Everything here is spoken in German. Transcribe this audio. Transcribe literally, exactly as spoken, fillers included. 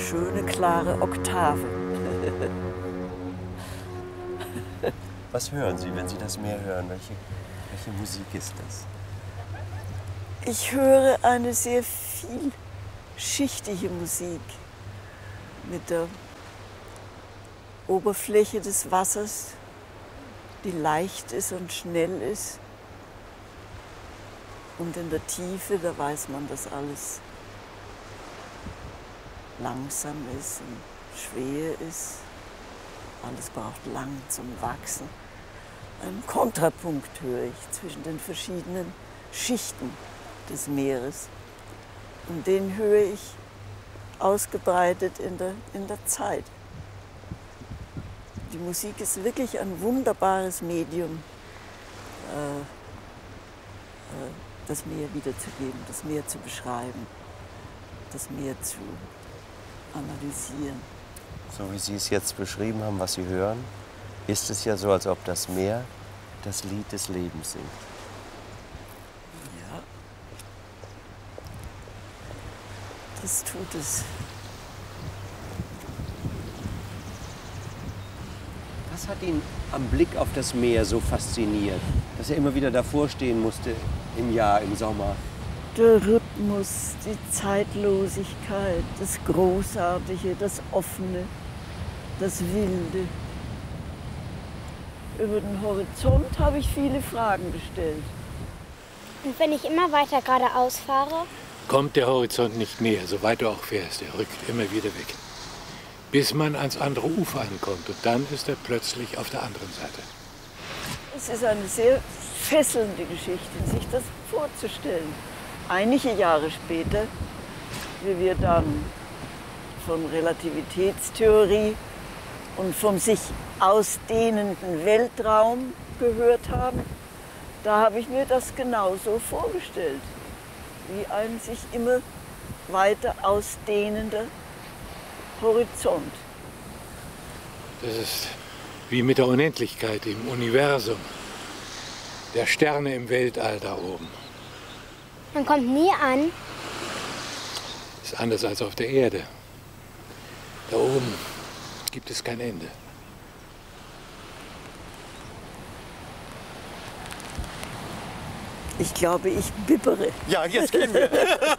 schöne, klare Oktave. Was hören Sie, wenn Sie das Meer hören? Welche, welche Musik ist das? Ich höre eine sehr vielschichtige Musik mit der Oberfläche des Wassers, die leicht ist und schnell ist. Und in der Tiefe, da weiß man, dass alles langsam ist und schwer ist. Alles braucht lang zum Wachsen. Einen Kontrapunkt höre ich zwischen den verschiedenen Schichten des Meeres. Und den höre ich ausgebreitet in der, in der Zeit. Die Musik ist wirklich ein wunderbares Medium, äh, äh, das Meer wiederzugeben, das Meer zu beschreiben, das Meer zu analysieren. So wie Sie es jetzt beschrieben haben, was Sie hören, ist es ja so, als ob das Meer das Lied des Lebens singt. Ja, das tut es. Was hat ihn am Blick auf das Meer so fasziniert, dass er immer wieder davor stehen musste im Jahr, im Sommer? Der Rhythmus, die Zeitlosigkeit, das Großartige, das Offene, das Wilde. Über den Horizont habe ich viele Fragen gestellt. Und wenn ich immer weiter geradeaus fahre? Kommt der Horizont nicht näher, so weit du auch fährst, er rückt immer wieder weg. Bis man ans andere Ufer ankommt und dann ist er plötzlich auf der anderen Seite. Es ist eine sehr fesselnde Geschichte, sich das vorzustellen. Einige Jahre später, wie wir dann von Relativitätstheorie und vom sich ausdehnenden Weltraum gehört haben, da habe ich mir das genauso vorgestellt, wie ein sich immer weiter ausdehnender Horizont. Das ist wie mit der Unendlichkeit im Universum, der Sterne im Weltall da oben. Man kommt nie an. Ist anders als auf der Erde. Da oben gibt es kein Ende. Ich glaube, ich bibbere. Ja, jetzt gehen wir.